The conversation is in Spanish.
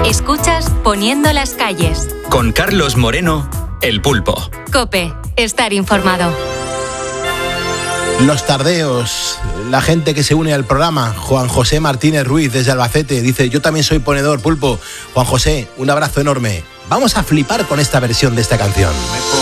Escuchas Poniendo las calles. Con Carlos Moreno, El Pulpo. COPE, estar informado. Los tardeos, la gente que se une al programa. Juan José Martínez Ruiz desde Albacete dice: yo también soy ponedor, Pulpo. Juan José, un abrazo enorme. Vamos a flipar con esta versión de esta canción.